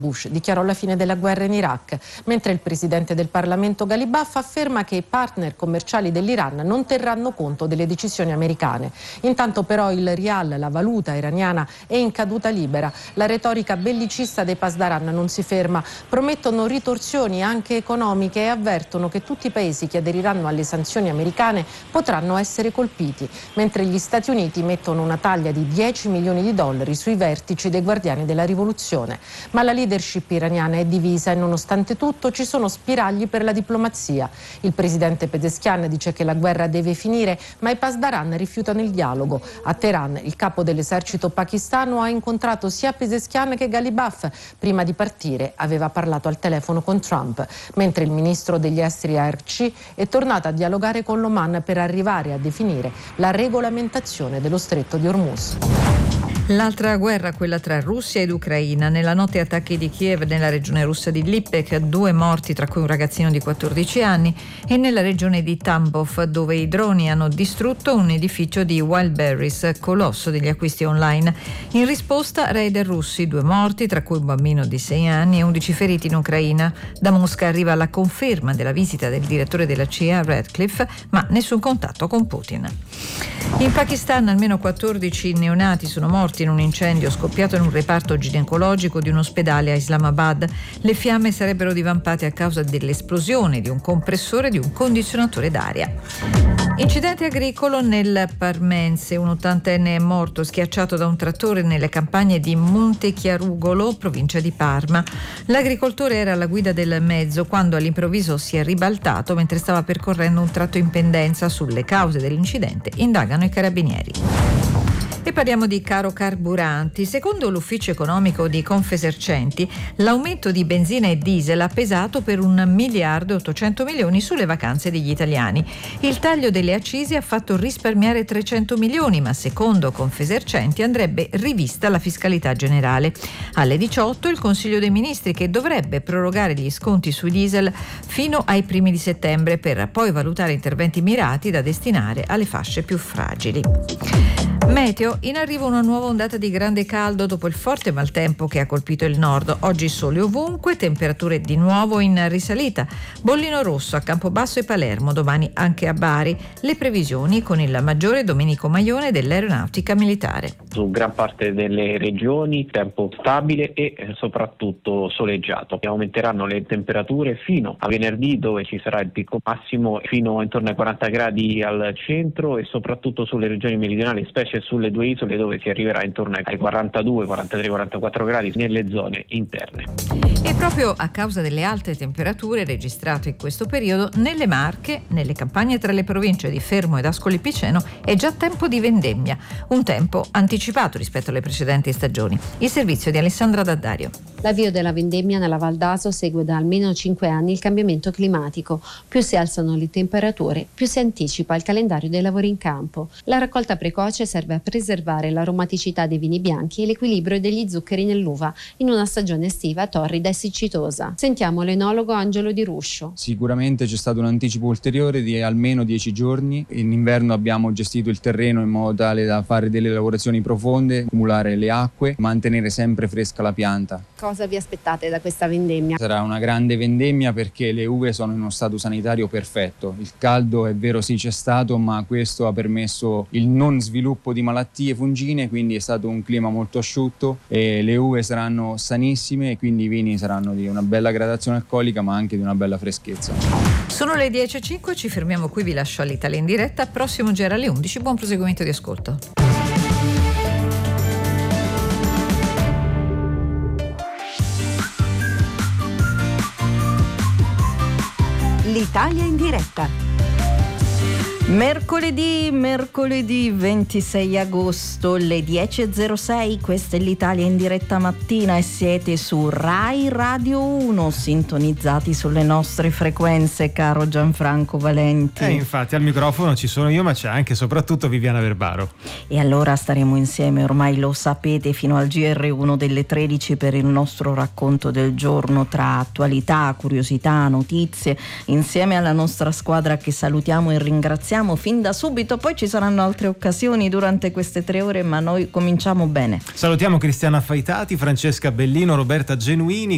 Bush dichiarò la fine della guerra in Iraq, mentre il presidente del Parlamento Ghalibaf afferma che i partner commerciali dell'Iran non terranno conto delle decisioni americane. Intanto però il rial, la valuta iraniana, è in caduta libera. La retorica bellicista dei Pasdaran non si ferma. Promettono ritorsioni anche economiche e avvertono che tutti i paesi che aderiranno alle sanzioni americane potranno essere colpiti, mentre gli Stati Uniti mettono una taglia di $10 milioni sui vertici dei Guardiani della Rivoluzione. Ma la leadership iraniana è divisa e nonostante tutto ci sono spiragli per la diplomazia. Il presidente Pezeshkian dice che la guerra deve finire, ma i Pasdaran rifiutano il dialogo. A Teheran il capo dell'esercito pakistano ha incontrato sia Pezeshkian che Ghalibaf. Prima di partire aveva parlato al telefono con Trump, mentre il ministro degli esteri Arqi è tornato a dialogare con l'Oman per arrivare a definire la regolamentazione dello stretto di Hormuz. L'altra guerra, quella tra Russia ed Ucraina. Nella notte attacchi di Kiev nella regione russa di Lipetsk, 2 morti tra cui un ragazzino di 14 anni, e nella regione di Tambov dove i droni hanno distrutto un edificio di Wildberries, colosso degli acquisti online. In risposta raider russi, 2 morti tra cui un bambino di 6 anni e 11 feriti in Ucraina. Da Mosca arriva la conferma della visita del direttore della CIA Radcliffe, ma nessun contatto con Putin. In Pakistan almeno 14 neonati sono morti in un incendio scoppiato in un reparto ginecologico di un ospedale a Islamabad. Le fiamme sarebbero divampate a causa dell'esplosione di un compressore di un condizionatore d'aria. Incidente agricolo nel Parmense. Un 80enne è morto schiacciato da un trattore nelle campagne di Montechiarugolo, provincia di Parma. L'agricoltore era alla guida del mezzo quando all'improvviso si è ribaltato mentre stava percorrendo un tratto in pendenza. Sulle cause dell'incidente indagano i carabinieri. E parliamo di caro carburanti. Secondo l'ufficio economico di Confesercenti, l'aumento di benzina e diesel ha pesato per 1,8 miliardi sulle vacanze degli italiani. Il taglio delle accise ha fatto risparmiare 300 milioni, ma secondo Confesercenti andrebbe rivista la fiscalità generale. Alle 18 il Consiglio dei Ministri, che dovrebbe prorogare gli sconti sui diesel fino ai primi di settembre per poi valutare interventi mirati da destinare alle fasce più fragili. Meteo, in arrivo una nuova ondata di grande caldo dopo il forte maltempo che ha colpito il nord. Oggi sole ovunque, temperature di nuovo in risalita. Bollino rosso a Campobasso e Palermo, domani anche a Bari. Le previsioni con il maggiore Domenico Maione dell'Aeronautica Militare. Su gran parte delle regioni tempo stabile e soprattutto soleggiato. Aumenteranno le temperature fino a venerdì, dove ci sarà il picco massimo fino intorno ai 40 gradi al centro e soprattutto sulle regioni meridionali, specie sulle 2 isole, dove si arriverà intorno ai 42, 43, 44 gradi nelle zone interne. E proprio a causa delle alte temperature registrate in questo periodo, nelle Marche, nelle campagne tra le province di Fermo ed Ascoli Piceno, è già tempo di vendemmia, un tempo anticipato rispetto alle precedenti stagioni. Il servizio di Alessandra Daddario. L'avvio della vendemmia nella Val d'Aso segue da almeno 5 anni il cambiamento climatico. Più si alzano le temperature, più si anticipa il calendario dei lavori in campo. La raccolta precoce serve a preservare l'aromaticità dei vini bianchi e l'equilibrio degli zuccheri nell'uva in una stagione estiva torrida e siccitosa. Sentiamo l'enologo Angelo Di Ruscio. Sicuramente c'è stato un anticipo ulteriore di almeno 10 giorni. In inverno abbiamo gestito il terreno in modo tale da fare delle lavorazioni profonde, accumulare le acque, mantenere sempre fresca la pianta. Cosa vi aspettate da questa vendemmia? Sarà una grande vendemmia perché le uve sono in uno stato sanitario perfetto. Il caldo è vero sì c'è stato, ma questo ha permesso il non sviluppo di malattie fungine, quindi è stato un clima molto asciutto e le uve saranno sanissime e quindi i vini saranno di una bella gradazione alcolica ma anche di una bella freschezza. Sono le 10:05, ci fermiamo qui, vi lascio all'Italia in diretta, prossimo giro alle 11, buon proseguimento di ascolto. L'Italia in diretta. Mercoledì 26 agosto, le 10.06, questa è l'Italia in diretta mattina e siete su Rai Radio 1, sintonizzati sulle nostre frequenze, caro Gianfranco Valenti. Infatti al microfono ci sono io, ma c'è anche e soprattutto Viviana Verbaro. E allora staremo insieme, ormai lo sapete, fino al GR1 delle 13 per il nostro racconto del giorno tra attualità, curiosità, notizie, insieme alla nostra squadra che salutiamo e ringraziamo fin da subito. Poi ci saranno altre occasioni durante queste 3 ore, ma noi cominciamo bene. Salutiamo Cristiana Faitati, Francesca Bellino, Roberta Genuini,